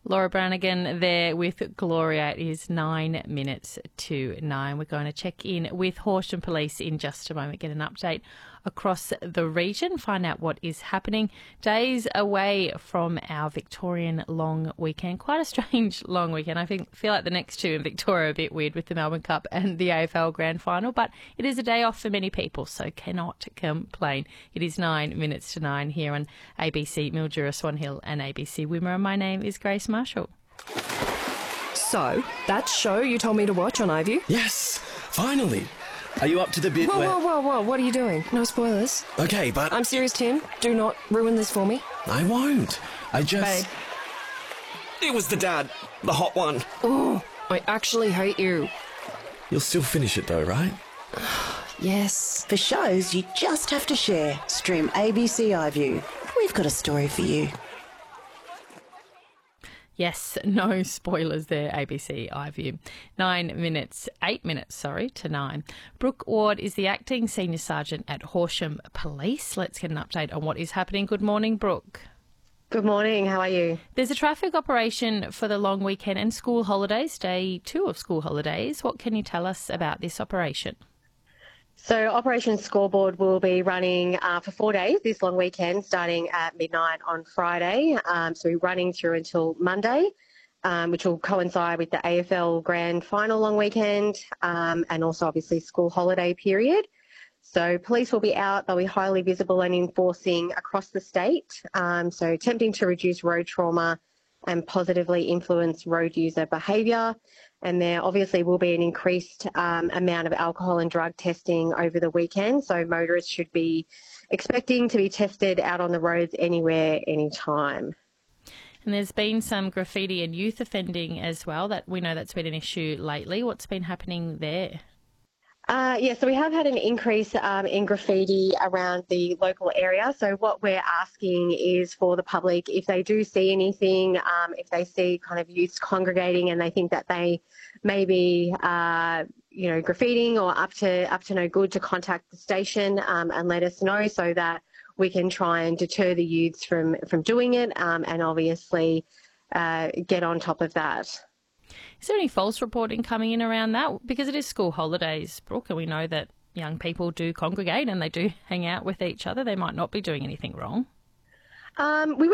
Laura Branigan there with Gloria. It is 9 minutes to 9. We're going to check in with Horsham Police in just a moment, get an update across the region, find out what is happening. Days away from our Victorian long weekend. Quite a strange long weekend. I feel like the next two in Victoria are a bit weird with the Melbourne Cup and the AFL Grand Final, but it is a day off for many people, so cannot complain. It is 9 minutes to 9 here on ABC Mildura, Swan Hill and ABC Wimmera. My name is Grace Marshall. So, that show you told me to watch on iView? Yes, finally. Are you up to the bit where... Whoa, what are you doing? No spoilers. Okay, but... I'm serious, Tim. Do not ruin this for me. I won't. I just... Babe. It was the dad. The hot one. Oh, I actually hate you. You'll still finish it though, right? Yes. For shows you just have to share, stream ABC iView. We've got a story for you. Yes, no spoilers there, ABC iView. 8 minutes to 9. Brooke Ward is the Acting Senior Sergeant at Horsham Police. Let's get an update on what is happening. Good morning, Brooke. Good morning, how are you? There's a traffic operation for the long weekend and school holidays, day 2 of school holidays. What can you tell us about this operation? So Operation Scoreboard will be running for 4 days this long weekend, starting at midnight on Friday. So we're running through until Monday, which will coincide with the AFL Grand Final long weekend and also obviously school holiday period. So police will be out, they'll be highly visible and enforcing across the state, so attempting to reduce road trauma and positively influence road user behaviour. And there obviously will be an increased amount of alcohol and drug testing over the weekend. So motorists should be expecting to be tested out on the roads anywhere, anytime. And there's been some graffiti and youth offending as well. That we know that's been an issue lately. What's been happening there? So we have had an increase in graffiti around the local area. So what we're asking is for the public, if they do see anything, if they see kind of youths congregating and they think that they may be, graffitiing or up to no good, to contact the station and let us know so that we can try and deter the youths from doing it and obviously get on top of that. Is there any false reporting coming in around that? Because it is school holidays, Brooke, and we know that young people do congregate and they do hang out with each other. They might not be doing anything wrong. We